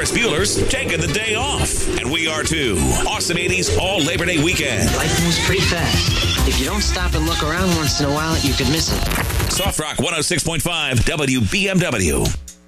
Ferris Bueller's taking the day off. And we are too. Awesome 80s all Labor Day weekend. Life moves pretty fast. If you don't stop and look around once in a while, you could miss it. Soft Rock 106.5 WBMW.